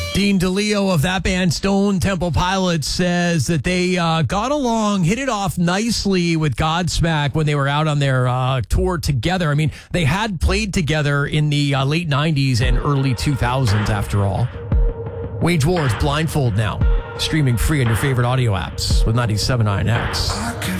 Dean DeLeo of that band, Stone Temple Pilots, says that they got along, hit it off nicely with Godsmack when they were out on their tour together. I mean, they had played together in the late 90s and early 2000s, after all. Wage Wars, Blindfold now. Streaming free on your favorite audio apps with 97.9X.